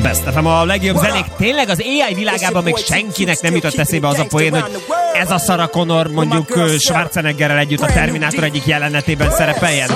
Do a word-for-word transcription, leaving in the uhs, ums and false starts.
Best ef em, a legjobb zenék. Tényleg az á i világában még senkinek nem jutott eszébe az a poén, hogy ez a Sarah Connor mondjuk Schwarzeneggerrel együtt a Terminátor egyik jelenetében szerepeljen.